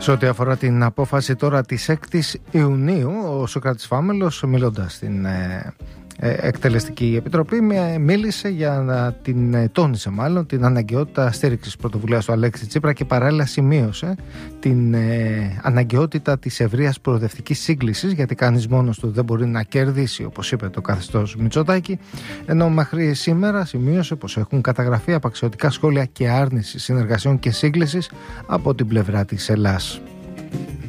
Σε ό,τι αφορά την απόφαση τώρα της 6ης Ιουνίου, ο Σωκράτης Φάμελος, μιλώντας στην Εκτελεστική Επιτροπή, μίλησε τόνισε μάλλον την αναγκαιότητα στήριξης πρωτοβουλίας του Αλέξη Τσίπρα και παράλληλα σημείωσε την αναγκαιότητα της ευρείας προοδευτικής σύγκλησης, γιατί κανείς μόνος του δεν μπορεί να κερδίσει, όπως είπε το καθεστώς Μητσοτάκη, ενώ μέχρι σήμερα σημείωσε πως έχουν καταγραφεί απαξιωτικά σχόλια και άρνηση συνεργασιών και σύγκλησης από την πλευρά της Ελλάδας.